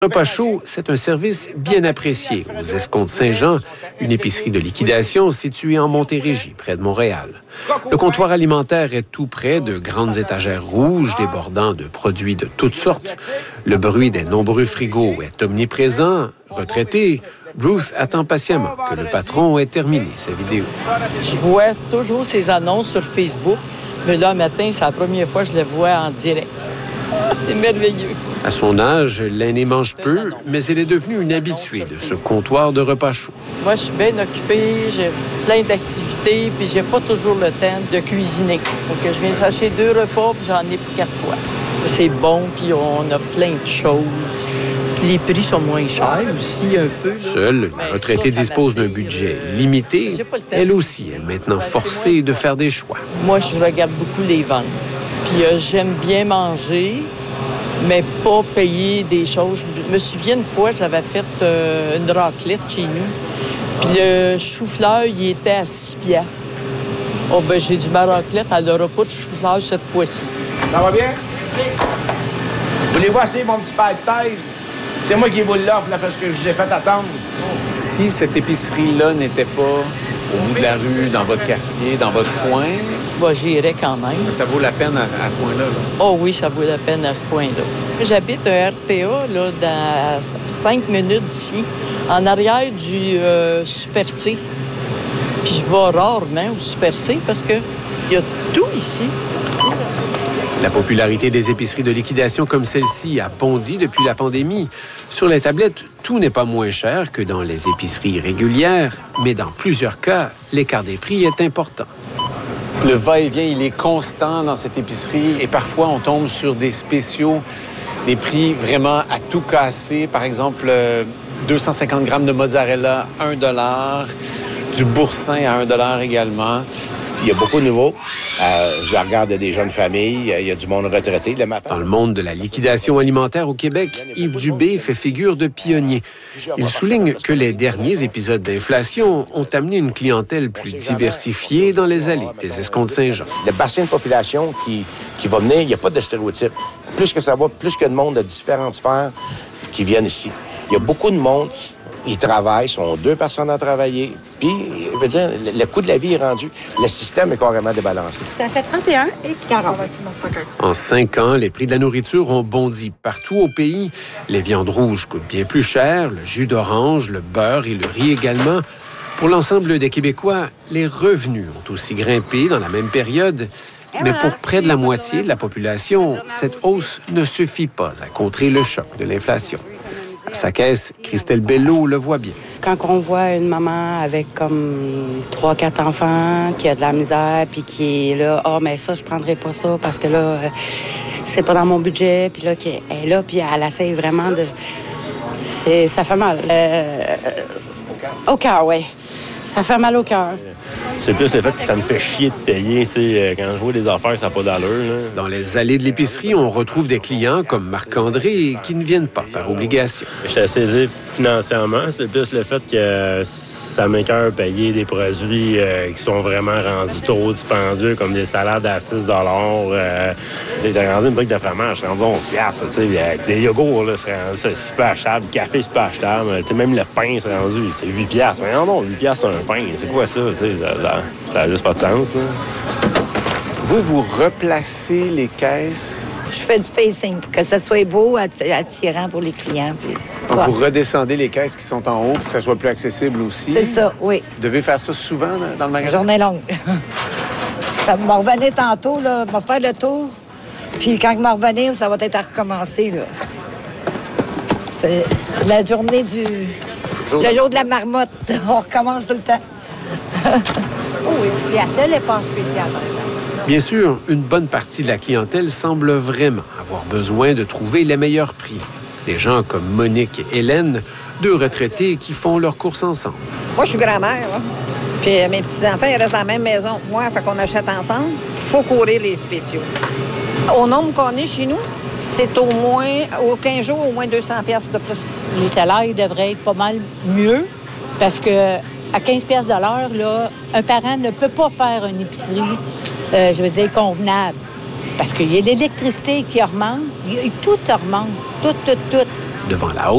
Repas chaud, c'est un service bien apprécié aux Escomptes-Saint-Jean, une épicerie de liquidation située en Montérégie, près de Montréal. Le comptoir alimentaire est tout près de grandes étagères rouges débordant de produits de toutes sortes. Le bruit des nombreux frigos est omniprésent. Retraité, Bruce attend patiemment que le patron ait terminé sa vidéo. Je vois toujours ces annonces sur Facebook, mais là, matin, c'est la première fois que je les vois en direct. C'est merveilleux. À son âge, l'aînée mange peu, mais elle est devenue une habituée de ce comptoir de repas chaud. Moi, je suis bien occupée, j'ai plein d'activités, puis j'ai pas toujours le temps de cuisiner. Donc, je viens chercher 2 repas, puis j'en ai pour 4 fois. C'est bon, puis on a plein de choses. Puis les prix sont moins chers aussi, un peu. Seule, la retraitée dispose d'un budget limité. Elle aussi est maintenant forcée de faire des choix. Moi, je regarde beaucoup les ventes. Puis j'aime bien manger, mais pas payer des choses. Je me souviens une fois, j'avais fait une raclette chez nous. Puis le chou-fleur, il était à 6 piastres. Oh, ben j'ai dit, ma raclette, elle n'aura pas de chou-fleur cette fois-ci. Ça va bien? Oui. Voulez-vous essayer mon petit pâte de taille? C'est moi qui vous l'offre, là, parce que je vous ai fait attendre. Si cette épicerie-là n'était pas au bout de la rue, dans votre quartier, dans votre coin... Bah, j'irais quand même. Ça vaut la peine à ce point-là, là? Oh oui, ça vaut la peine à ce point-là. J'habite un RPA, là, dans 5 minutes d'ici, en arrière du Super C. Puis je vais rarement au Super C parce qu'il y a tout ici. La popularité des épiceries de liquidation comme celle-ci a bondi depuis la pandémie. Sur les tablettes, tout n'est pas moins cher que dans les épiceries régulières, mais dans plusieurs cas, l'écart des prix est important. Le va-et-vient, il est constant dans cette épicerie et parfois on tombe sur des spéciaux, des prix vraiment à tout casser. Par exemple, 250 grammes de mozzarella, $1. Du boursin à $1 également. Il y a beaucoup de nouveaux. Je regarde des jeunes familles, il y a du monde retraité le matin. Dans le monde de la liquidation alimentaire au Québec, Yves Dubé fait figure de pionnier. Il souligne que les derniers épisodes d'inflation ont amené une clientèle plus diversifiée dans les allées des Escomptes-Saint-Jean. Le bassin de population qui va venir, il n'y a pas de stéréotype. Plus que ça va, plus que de monde de différentes sphères qui viennent ici. Il y a beaucoup de monde. Ils travaillent, sont 2 personnes à travailler. Puis, je veux dire, le coût de la vie est rendu. Le système est carrément débalancé. Ça fait 31 et 40. En 5 ans, les prix de la nourriture ont bondi partout au pays. Les viandes rouges coûtent bien plus cher, le jus d'orange, le beurre et le riz également. Pour l'ensemble des Québécois, les revenus ont aussi grimpé dans la même période. Mais pour près de la moitié de la population, cette hausse ne suffit pas à contrer le choc de l'inflation. À sa caisse, Christelle Bello le voit bien. Quand on voit une maman avec comme 3-4 enfants qui a de la misère puis qui est là, mais ça, je prendrais pas ça parce que là, c'est pas dans mon budget. Puis là, elle est là, puis elle essaie vraiment de... Ça fait mal. Au cœur, oui. Ça fait mal au cœur. C'est plus le fait que ça me fait chier de payer. Quand je vois des affaires, ça n'a pas d'allure. Là. Dans les allées de l'épicerie, on retrouve des clients comme Marc-André qui ne viennent pas par obligation. Je suis assez aidé financièrement. C'est plus le fait que ça m'écoeure payer des produits qui sont vraiment rendus trop dispendieux, comme des salades à 6 $. J'ai rendu une brique de fromage, c'est rendu 11 $. Des yogourts, là, c'est super achetable. Le café, c'est pas achetable. Même le pain, c'est rendu 8 $. Mais non, 8 $, c'est un pain. C'est quoi ça? Ça n'a juste pas de sens. Là. Vous replacez les caisses? Je fais du facing pour que ça soit beau, attirant pour les clients. Donc, vous redescendez les caisses qui sont en haut pour que ça soit plus accessible aussi? C'est ça, oui. Vous devez faire ça souvent dans le magasin? Journée longue. Ça va revenir tantôt, là, va faire le tour. Puis quand je vais revenir, ça va être à recommencer, là. C'est la journée le jour de la marmotte. On recommence tout le temps. Oui, puis la selle n'est pas spéciale, par exemple. Bien sûr, une bonne partie de la clientèle semble vraiment avoir besoin de trouver les meilleurs prix. Des gens comme Monique et Hélène, 2 retraités qui font leurs courses ensemble. Moi, je suis grand-mère, là. Puis mes petits-enfants, ils restent dans la même maison que moi, fait qu'on achète ensemble. Il faut courir les spéciaux. Au nombre qu'on est chez nous, c'est au moins, au 15 jours, au moins 200 $ de plus. Les salaires devraient être pas mal mieux parce que à 15 $ de l'heure, là, un parent ne peut pas faire une épicerie, je veux dire, convenable. Parce qu'il y a l'électricité qui augmente, tout augmente, tout. Devant la hausse